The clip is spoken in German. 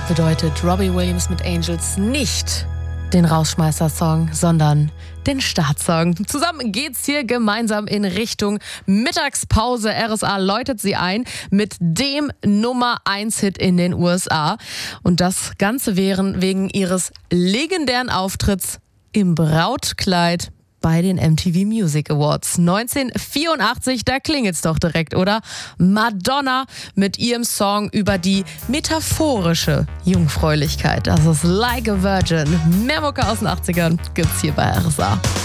bedeutet Robbie Williams mit Angels nicht den Rausschmeißer-Song, sondern den Startsong. Zusammen geht's hier gemeinsam in Richtung Mittagspause. RSA läutet sie ein mit dem Nummer 1 Hit in den USA. Und das Ganze wegen ihres legendären Auftritts im Brautkleid bei den MTV Music Awards 1984, da klingelt's doch direkt, oder? Madonna mit ihrem Song über die metaphorische Jungfräulichkeit. Das ist Like a Virgin. Mehr Mucke aus den 80ern gibt's hier bei RSA.